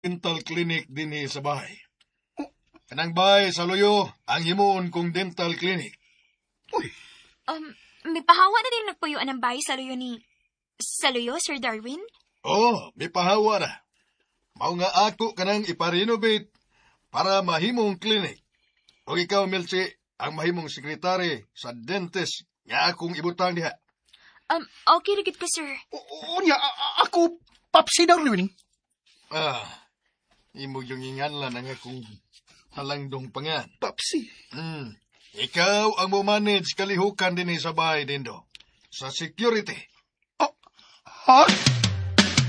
dental clinic dinhi sa bahay. Kanang bahay sa Luyo, ang himuon kong dental clinic. Uy, May pahawa na din nagpuyuan ng bahay sa Luyo, Sir Darwin? May pahawa na. Mao nga ako kanang iparenovate para mahimong clinic. O ikaw, Milsi, ang mahimong sekretary sa dentist nga akong ibutang diha. Okay rigid ko, sir. Unya, ako, Papsi Darwin. Imo yung inganlan ang akong halangdong pangan. Papsi. Ikaw ang mo-manage kalihukan din sa bahay, Dindo. Sa security. Ha?